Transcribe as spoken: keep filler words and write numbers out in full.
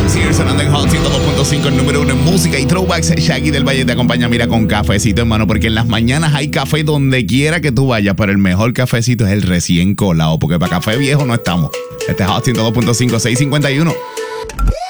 Sears sonando en Hot ciento dos punto cinco, el número uno en música y throwbacks. Shaggy del Valle te acompaña, mira, con cafecito, hermano, porque en las mañanas hay café donde quiera que tú vayas, pero el mejor cafecito es el recién colado, porque para café viejo no estamos. Este es Hot ciento dos punto cinco, seiscientos cincuenta y uno.